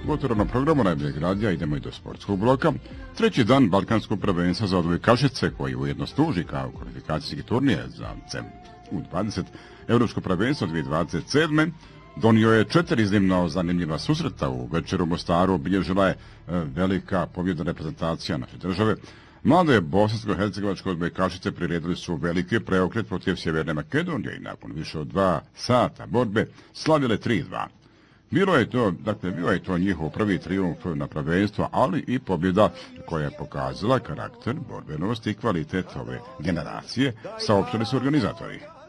U otvorenom programu najboljeg radija idemo i do sportskog bloka. Treći dan Balkanskog prvenstva za odbojkašice, koji ujedno služi kao kvalifikacijski turnir za U20 Europsko prvenstvo 2027. donio je 4 iznimno zanimljiva susreta. U večeru u Mostaru obilježila je velika pobjeda reprezentacija naše države. Mlade bosansko-hercegovačke odbojkašice priredili su veliki preokret protiv Sjeverne Makedonije i nakon više od 2 sata borbe slavile 3-2. Bio je to njihov prvi trijumf na prvenstvo, ali i pobjeda koja je pokazala karakter, borbenost i kvalitet ove generacije, saopštili su organizatori.